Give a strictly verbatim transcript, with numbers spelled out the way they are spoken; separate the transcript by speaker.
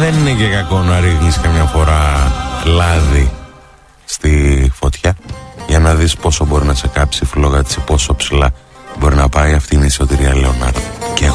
Speaker 1: δεν είναι και κακό να ρίχνεις καμιά φορά λάδι στη φωτιά για να δεις πόσο μπορεί να σε κάψει η φλόγα της, πόσο ψηλά μπορεί να πάει. Αυτή είναι η Σωτηρία Λεωνάρδου.